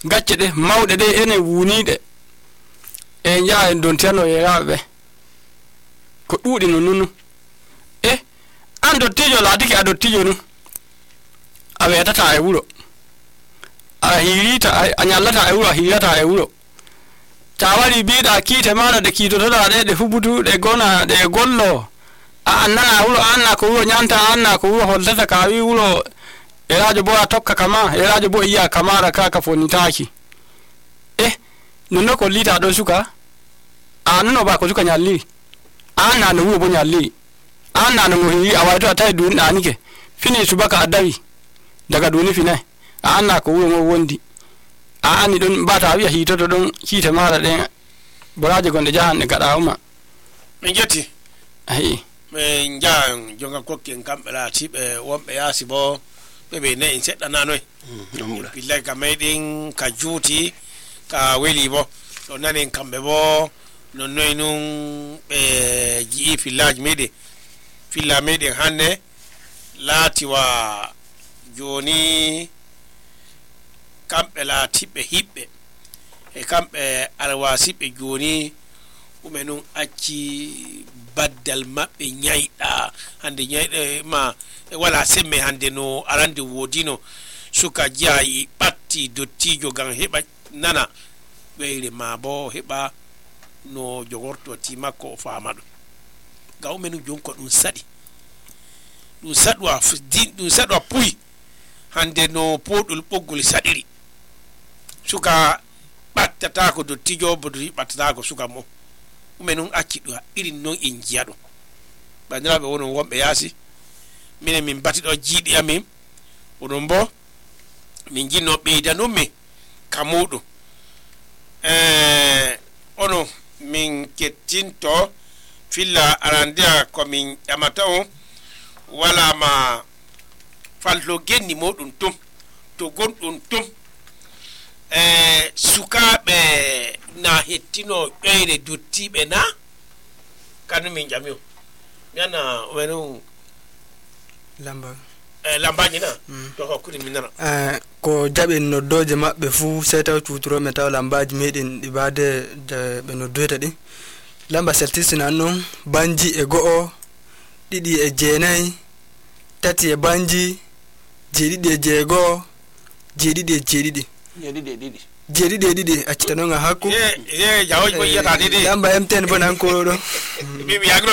gacce de mawde de ene wunide e nyaa en don teno yerabe ko duudi no nunu an dottijo laadiki a dottijo nu a wetata e wuro a hirita a nyallata e wuro a hirata e wuro ta wari biida kiite maada de kiitotoda de hubutu de gona de gollo a annana wuro anna ko wuro nyanta anna ko wuro holdata ka wi wuro e radio bo a tokka kama e radio bo iya kamara ka fonitaaki nonno ko lita do suka anno ba ko suka nyalli anna no wuro bo nyalli anna no hiri awaitu atai dun anike fini subaka adawi daga duni finai anna ko wuro wondi ani don bata wiya hitoto don hite mara den boraje gonde jahanne gada uma min jetti ai min jaan jonga kokken kambe la tibe wombe yasi bo bebe ne in sedda nanoy billahi ka medin ka juti ka weli bo do nanen kambe bo non noy nun be ji village mede filla meden hanne laati wa joni kambe la tibe hibbe e kambe alwasibe joni umenun acci baddal mabbe nyayda hande nyayda ma wala semme hande no arande wodino suka jayi batti dottijo gan heba nana beere ma bo heba no jogorto ti makko faamado gaw menu jonko dum sadi dum sadwa dum sadwa puy hande no podul boggol sadiri suka battata ko dottijo bodri battata ko suka mo menun accido irin non en jiado bandirabe wonon wombe yasi minen min batido jiidi amin wonon bo min jinno beydano mi kamudo ono min kettinto filla arandia ko min amata on wala ma fallo genni modum tum to gondum tum sukabe na hettino beere dottibe na kanu min jamio yana wenu lamba ni na to hokuri min na ko jabe no doje mabbe fu setaw tuturo metaw lambaji meden ibade be no doeta di lamba seltisina non banji e go'o didi e jeenay tati e banji jeedidi e jeego jeedidi e jeedidi jeedidi accita non hakku jawo ko yata didi lamba MTN bonan ko do mi yagro